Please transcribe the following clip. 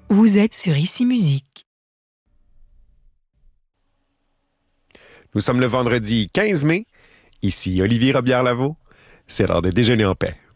Vous êtes sur Ici Musique. Nous sommes le vendredi 15 mai. Ici Olivier Robillard-Lavaux. C'est l'heure de déjeuner en paix.